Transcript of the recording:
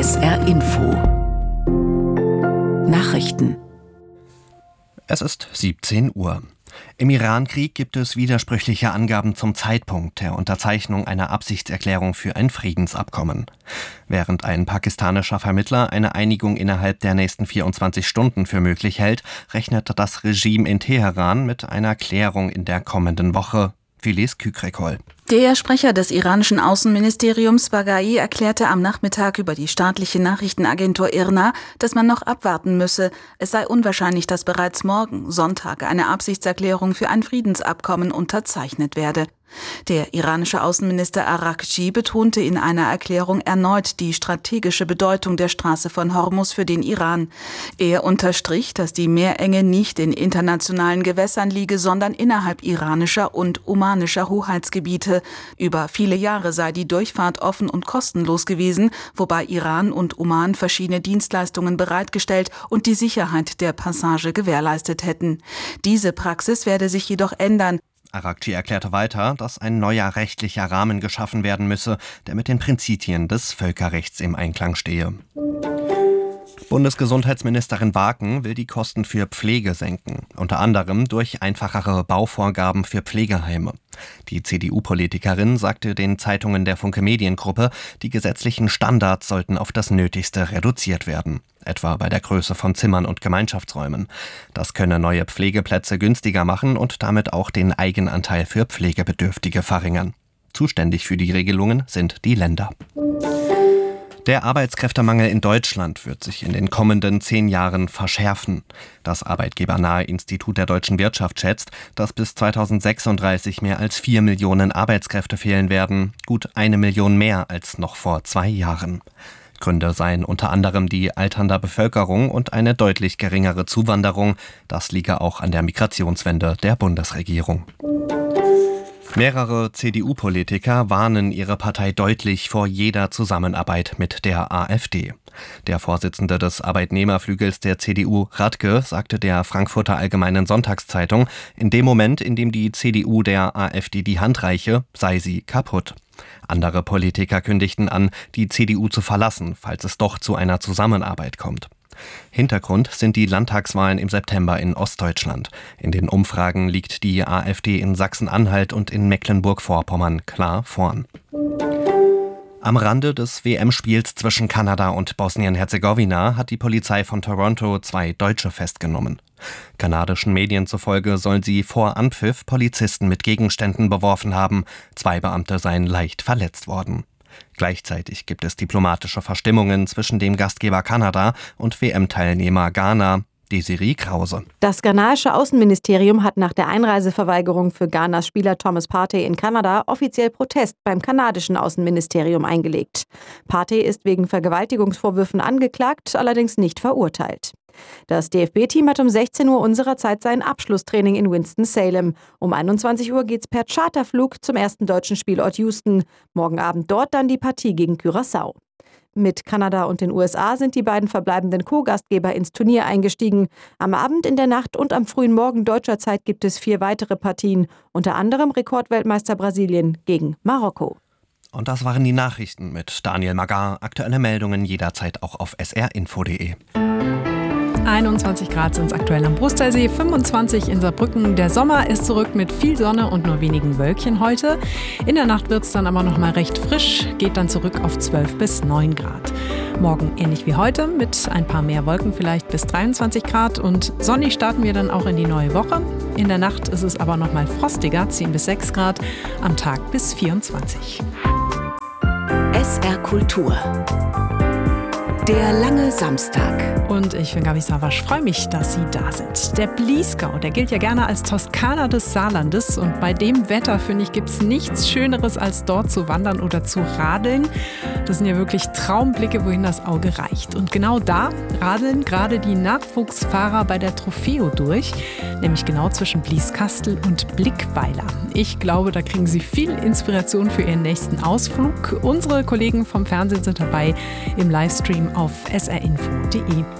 SR Info Nachrichten. Es ist 17 Uhr. Im Iran-Krieg gibt es widersprüchliche Angaben zum Zeitpunkt der Unterzeichnung einer Absichtserklärung für ein Friedensabkommen. Während ein pakistanischer Vermittler eine Einigung innerhalb der nächsten 24 Stunden für möglich hält, rechnet das Regime in Teheran mit einer Klärung in der kommenden Woche. Filiz Kükrikol. Der Sprecher des iranischen Außenministeriums Baghai erklärte am Nachmittag über die staatliche Nachrichtenagentur IRNA, dass man noch abwarten müsse. Es sei unwahrscheinlich, dass bereits morgen, Sonntag, eine Absichtserklärung für ein Friedensabkommen unterzeichnet werde. Der iranische Außenminister Araghchi betonte in einer Erklärung erneut die strategische Bedeutung der Straße von Hormuz für den Iran. Er unterstrich, dass die Meerenge nicht in internationalen Gewässern liege, sondern innerhalb iranischer und omanischer Hoheitsgebiete. Über viele Jahre sei die Durchfahrt offen und kostenlos gewesen, wobei Iran und Oman verschiedene Dienstleistungen bereitgestellt und die Sicherheit der Passage gewährleistet hätten. Diese Praxis werde sich jedoch ändern. Araghchi erklärte weiter, dass ein neuer rechtlicher Rahmen geschaffen werden müsse, der mit den Prinzipien des Völkerrechts im Einklang stehe. Bundesgesundheitsministerin Waken will die Kosten für Pflege senken, unter anderem durch einfachere Bauvorgaben für Pflegeheime. Die CDU-Politikerin sagte den Zeitungen der Funke Mediengruppe, die gesetzlichen Standards sollten auf das Nötigste reduziert werden, etwa bei der Größe von Zimmern und Gemeinschaftsräumen. Das könne neue Pflegeplätze günstiger machen und damit auch den Eigenanteil für Pflegebedürftige verringern. Zuständig für die Regelungen sind die Länder. Der Arbeitskräftemangel in Deutschland wird sich in den kommenden 10 Jahren verschärfen. Das arbeitgebernahe Institut der deutschen Wirtschaft schätzt, dass bis 2036 mehr als 4 Millionen Arbeitskräfte fehlen werden, gut 1 Million mehr als noch vor 2 Jahren. Gründe seien unter anderem die alternde Bevölkerung und eine deutlich geringere Zuwanderung. Das liege auch an der Migrationswende der Bundesregierung. Mehrere CDU-Politiker warnen ihre Partei deutlich vor jeder Zusammenarbeit mit der AfD. Der Vorsitzende des Arbeitnehmerflügels der CDU, Radke, sagte der Frankfurter Allgemeinen Sonntagszeitung, in dem Moment, in dem die CDU der AfD die Hand reiche, sei sie kaputt. Andere Politiker kündigten an, die CDU zu verlassen, falls es doch zu einer Zusammenarbeit kommt. Hintergrund sind die Landtagswahlen im September in Ostdeutschland. In den Umfragen liegt die AfD in Sachsen-Anhalt und in Mecklenburg-Vorpommern klar vorn. Am Rande des WM-Spiels zwischen Kanada und Bosnien-Herzegowina hat die Polizei von Toronto 2 Deutsche festgenommen. Kanadischen Medien zufolge sollen sie vor Anpfiff Polizisten mit Gegenständen beworfen haben. 2 Beamte seien leicht verletzt worden. Gleichzeitig gibt es diplomatische Verstimmungen zwischen dem Gastgeber Kanada und WM-Teilnehmer Ghana. Desiree Krause. Das ghanaische Außenministerium hat nach der Einreiseverweigerung für Ghanas Spieler Thomas Partey in Kanada offiziell Protest beim kanadischen Außenministerium eingelegt. Partey ist wegen Vergewaltigungsvorwürfen angeklagt, allerdings nicht verurteilt. Das DFB-Team hat um 16 Uhr unserer Zeit sein Abschlusstraining in Winston-Salem. Um 21 Uhr geht's per Charterflug zum ersten deutschen Spielort Houston. Morgen Abend dort dann die Partie gegen Curaçao. Mit Kanada und den USA sind die beiden verbleibenden Co-Gastgeber ins Turnier eingestiegen. Am Abend, in der Nacht und am frühen Morgen deutscher Zeit gibt es 4 weitere Partien, unter anderem Rekordweltmeister Brasilien gegen Marokko. Und das waren die Nachrichten mit Daniel Magar. Aktuelle Meldungen jederzeit auch auf srinfo.de. 21 Grad sind es aktuell am Brustersee, 25 in Saarbrücken. Der Sommer ist zurück mit viel Sonne und nur wenigen Wölkchen heute. In der Nacht wird es dann aber noch mal recht frisch, geht dann zurück auf 12 bis 9 Grad. Morgen ähnlich wie heute mit ein paar mehr Wolken, vielleicht bis 23 Grad. Und sonnig starten wir dann auch in die neue Woche. In der Nacht ist es aber noch mal frostiger, 10 bis 6 Grad, am Tag bis 24. SR Kultur. Der lange Samstag. Und ich bin Gabi Savasch, freue mich, dass Sie da sind. Der Bliesgau, der gilt ja gerne als Toskana des Saarlandes. Und bei dem Wetter, finde ich, gibt es nichts Schöneres, als dort zu wandern oder zu radeln. Das sind ja wirklich Traumblicke, wohin das Auge reicht. Und genau da radeln gerade die Nachwuchsfahrer bei der Trofeo durch. Nämlich genau zwischen Blieskastel und Blickweiler. Ich glaube, da kriegen Sie viel Inspiration für Ihren nächsten Ausflug. Unsere Kollegen vom Fernsehen sind dabei im Livestream auf srinfo.de.